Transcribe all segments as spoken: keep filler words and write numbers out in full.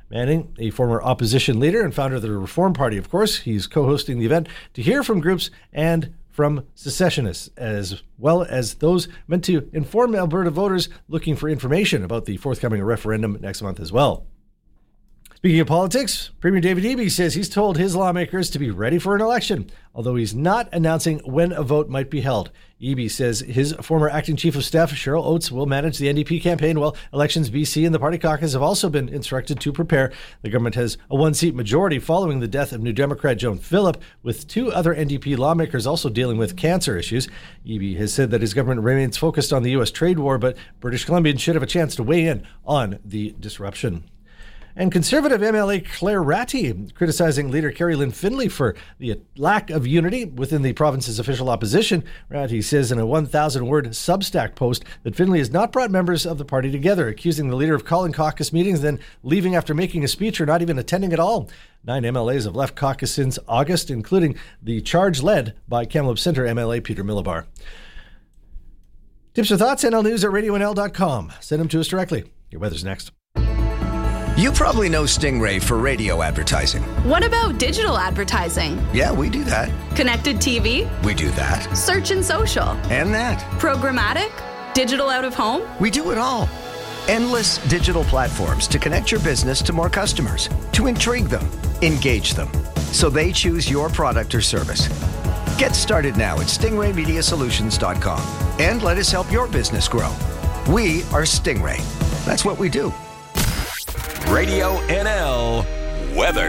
Manning, a former opposition leader and founder of the Reform Party, of course, he's co-hosting the event to hear from groups and from secessionists, as well as those meant to inform Alberta voters looking for information about the forthcoming referendum next month as well. Speaking of politics, Premier David Eby says he's told his lawmakers to be ready for an election, although he's not announcing when a vote might be held. Eby says his former acting chief of staff, Cheryl Oates, will manage the N D P campaign, while Elections B C and the party caucus have also been instructed to prepare. The government has a one-seat majority following the death of New Democrat Joan Phillip, with two other N D P lawmakers also dealing with cancer issues. Eby has said that his government remains focused on the U S trade war, but British Columbians should have a chance to weigh in on the disruption. And Conservative M L A Claire Ratti criticizing leader Carrie Lynn Findlay for the lack of unity within the province's official opposition. Ratti says in a one thousand word Substack post that Findlay has not brought members of the party together, accusing the leader of calling caucus meetings, then leaving after making a speech or not even attending at all. Nine M L As have left caucus since August, including the charge led by Kamloops Centre M L A Peter Millibar. Tips or thoughts? N L News at radio N L dot com. Send them to us directly. Your weather's next. You probably know Stingray for radio advertising. What about digital advertising? Yeah, we do that. Connected T V? We do that. Search and social? And that. Programmatic? Digital out of home? We do it all. Endless digital platforms to connect your business to more customers, to intrigue them, engage them, so they choose your product or service. Get started now at stingray media solutions dot com and let us help your business grow. We are Stingray. That's what we do. Radio N L weather.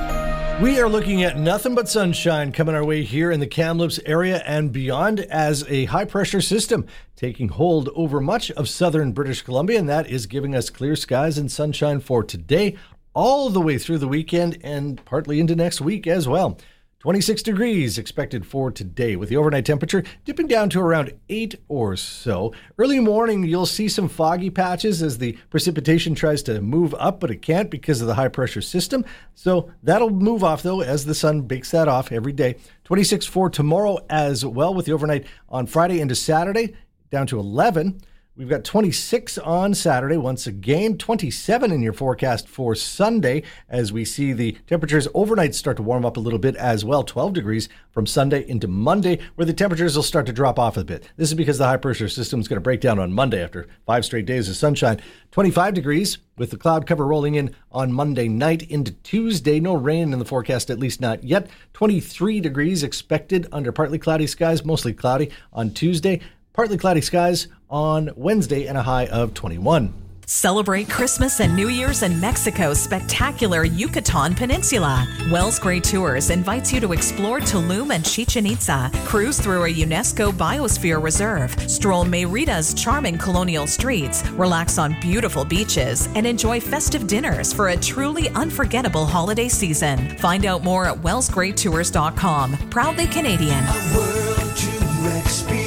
We are looking at nothing but sunshine coming our way here in the Kamloops area and beyond, as a high-pressure system taking hold over much of southern British Columbia, and that is giving us clear skies and sunshine for today, all the way through the weekend and partly into next week as well. twenty-six degrees expected for today, with the overnight temperature dipping down to around eight or so. Early morning, you'll see some foggy patches as the precipitation tries to move up, but it can't because of the high-pressure system. So that'll move off, though, as the sun bakes that off every day. twenty-six for tomorrow as well, with the overnight on Friday into Saturday down to eleven. We've got twenty-six on Saturday, once again, twenty-seven in your forecast for Sunday, as we see the temperatures overnight start to warm up a little bit as well. twelve degrees from Sunday into Monday, where the temperatures will start to drop off a bit. This is because the high-pressure system is going to break down on Monday after five straight days of sunshine. twenty-five degrees with the cloud cover rolling in on Monday night into Tuesday. No rain in the forecast, at least not yet. twenty-three degrees expected under partly cloudy skies, mostly cloudy on Tuesday. Partly cloudy skies on Wednesday and a high of twenty-one. Celebrate Christmas and New Year's in Mexico's spectacular Yucatan Peninsula. Wells Gray Tours invites you to explore Tulum and Chichen Itza, cruise through a UNESCO Biosphere Reserve, stroll Mérita's charming colonial streets, relax on beautiful beaches, and enjoy festive dinners for a truly unforgettable holiday season. Find out more at wells gray tours dot com. Proudly Canadian. A world to experience.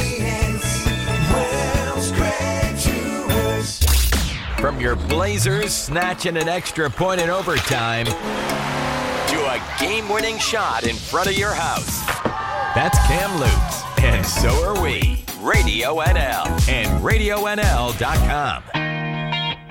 From your Blazers snatching an extra point in overtime to a game-winning shot in front of your house. That's Kamloops, and so are we. Radio N L and radio N L dot com.